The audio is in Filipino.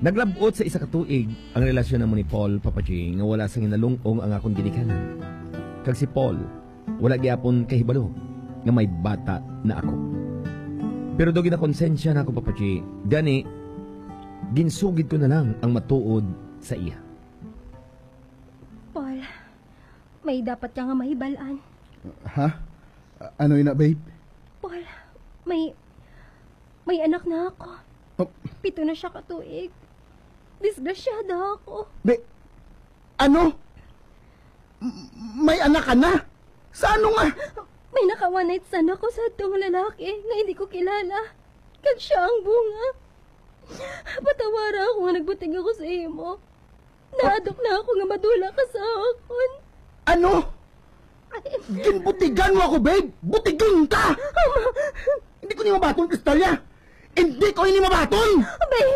Naglabot sa isa ka tuig ang relasyon namo ni Paul, Papa J, nga wala sang inalungong ang akong ginikanan. Kag si Paul, wala gyapon kahibalo nga may bata na ako. Pero do ginakonsensya na ako, Papa J. Gani, ginsugid ko na lang ang matuod sa iya. Paul, may dapat ka nga mahibalaan. Ha? Ano ina, babe? Paul, may anak na ako. Oh. 7 na siya katuig. Disgrasyada ako. Ano? May anak ka na? Sa ano nga? May naka-one night stand ako sa itong lalaki nga hindi ko kilala. Kag siya ang bunga. Patawara ako nga nagbuting ako sa imo. Naadok na ako nga madula ka sa akon. Ano? Ginbutigan mo ako, babe! Butigin ka! Ama! Hindi ko ni mabaton, Kristalya! Hindi ko ini mabaton! Babe!